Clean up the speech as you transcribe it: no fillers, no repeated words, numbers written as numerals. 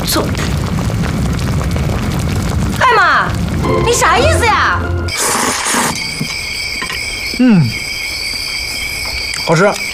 走。哎妈，你啥意思呀？ 好吃。